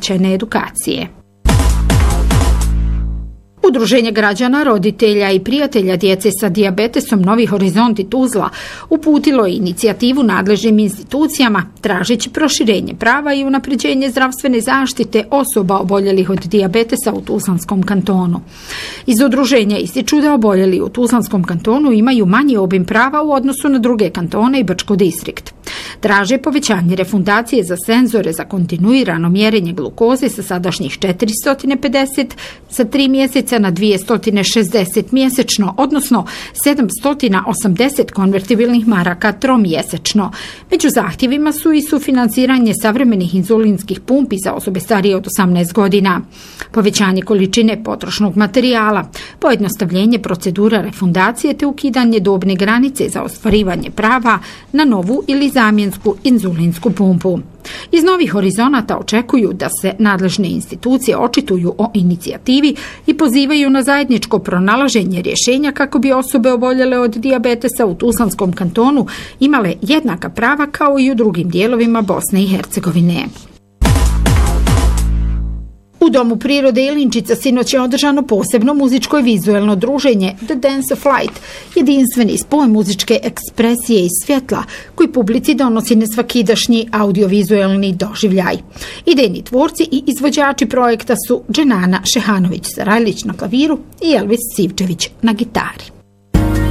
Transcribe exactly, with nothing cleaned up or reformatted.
značajne edukacije. Udruženje građana, roditelja i prijatelja djece sa dijabetesom Novi Horizonti Tuzla uputilo je inicijativu nadležnim institucijama tražeći proširenje prava i unapređenje zdravstvene zaštite osoba oboljelih od dijabetesa u Tuzlanskom kantonu. Iz udruženja ističu da oboljeli u Tuzlanskom kantonu imaju manji obim prava u odnosu na druge kantone i Brčko distrikt. Traže povećanje refundacije za senzore za kontinuirano mjerenje glukoze sa sadašnjih četiristo pedeset za tri mjeseca na dvjesto šezdeset mjesečno, odnosno sedamsto osamdeset konvertibilnih maraka tromjesečno. Među zahtjevima su i sufinansiranje savremenih inzulinskih pumpi za osobe starije od osamnaest godina, povećanje količine potrošnog materijala, pojednostavljenje procedura refundacije te ukidanje dobne granice za ostvarivanje prava na novu ili zamjensku inzulinsku pumpu. Iz Novih Horizonata očekuju da se nadležne institucije očituju o inicijativi i pozivaju na zajedničko pronalaženje rješenja kako bi osobe oboljele od dijabetesa u Tuzlanskom kantonu imale jednaka prava kao i u drugim dijelovima Bosne i Hercegovine. U Domu prirode Ilinčica sinoć je održano posebno muzičko i vizuelno druženje The Dance of Light, jedinstveni spoj muzičke ekspresije i svjetla koji publici donosi nesvakidašnji audiovizuelni doživljaj. Idejni tvorci i izvođači projekta su Dženana Šehanović-Sarajlić na klaviru i Elvis Sivčević na gitari.